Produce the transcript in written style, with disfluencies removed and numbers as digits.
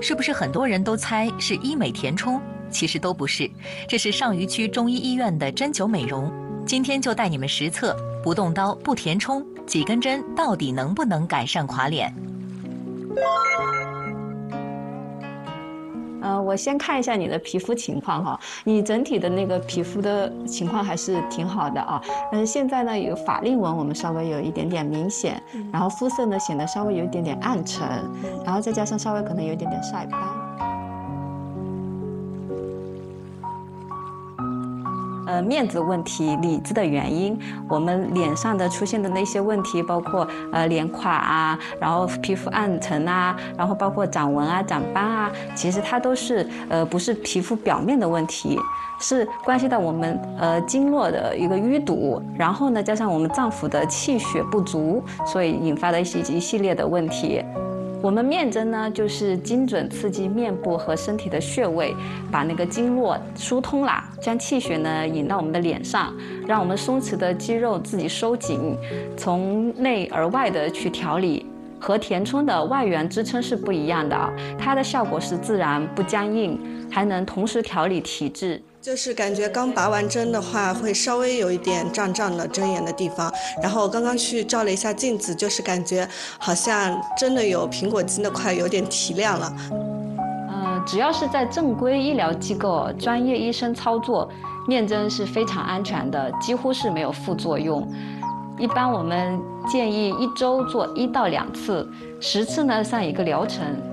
是不是很多人都猜是医美填充？其实都不是，这是上虞区中医医院的针灸美容。今天就带你们实测，不动刀不填充，几根针到底能不能改善垮脸？ 我先看一下你的皮肤情况哈，你整体的那个皮肤的情况还是挺好的啊，但是现在呢有法令纹，我们稍微有一点点明显，然后肤色呢显得稍微有一点点暗沉，然后再加上稍微可能有一点点晒斑。面子问题、里子的原因，我们脸上的出现的那些问题，包括脸垮啊，然后皮肤暗沉啊，然后包括长纹啊、长斑啊，其实它都是不是皮肤表面的问题，是关系到我们经络的一个淤堵，然后呢加上我们脏腑的气血不足，所以引发的一系列的问题。我们面针呢，就是精准刺激面部和身体的穴位，把那个经络疏通啦，将气血呢引到我们的脸上，让我们松弛的肌肉自己收紧，从内而外的去调理。和填充的外缘支撑是不一样的，它的效果是自然不僵硬，还能同时调理体质。 就是感觉刚拔完针的话，会稍微有一点胀胀的针眼的地方。然后我刚刚去照了一下镜子，就是感觉好像真的有苹果肌那块有点提亮了。 只要是在正规医疗机构，专业医生操作，面针是非常安全的，几乎是没有副作用。一般我们建议1周做1到2次，10次呢算一个疗程。